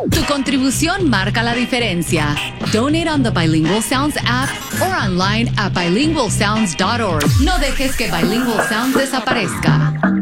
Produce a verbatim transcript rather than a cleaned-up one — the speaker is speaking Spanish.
Tu contribución marca la diferencia. Donate on the Bilingual Sounds app or online at bilingual sounds dot org. No dejes que Bilingual Sounds desaparezca.